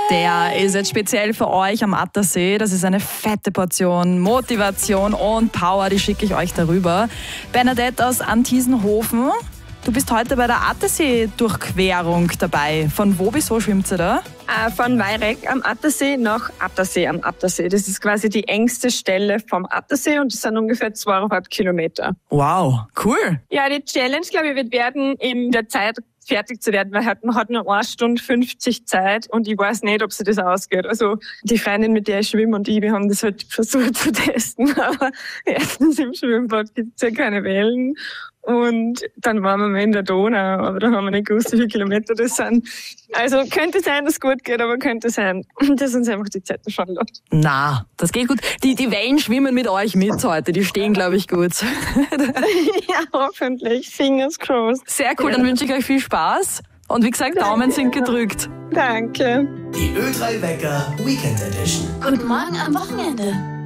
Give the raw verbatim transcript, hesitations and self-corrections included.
Der ist jetzt speziell für euch am Attersee. Das ist eine fette Portion Motivation und Power, die schicke ich euch darüber. Bernadette aus Antiesenhofen, du bist heute bei der Attersee-Durchquerung dabei. Von wo bis wo schwimmt ihr da? Äh, von Weyreck am Attersee nach Attersee am Attersee. Das ist quasi die engste Stelle vom Attersee und das sind ungefähr zweieinhalb Kilometer. Wow, cool. Ja, die Challenge, glaube ich, wird werden, in der Zeit fertig zu werden, weil man hat nur eine Stunde fünfzig Zeit und ich weiß nicht, ob sie das ausgeht. Also die Freundin, mit der ich schwimme und ich, wir haben das halt versucht zu testen, aber erstens im Schwimmbad gibt es ja keine Wellen und dann waren wir mal in der Donau, aber da haben wir nicht gewusst, wie viele Kilometer das sind. Also könnte sein, dass es gut geht, aber könnte sein, dass uns einfach die Zeit schon lässt. Na, das geht gut. Die, die Wellen schwimmen mit euch mit heute, die stehen, glaube ich, gut. Ja, hoffentlich. Fingers crossed. Sehr cool, dann wünsche ich euch viel Spaß. Und wie gesagt, Daumen sind gedrückt. Danke. Die Ö drei Wecker Weekend Edition. Guten Morgen am Wochenende.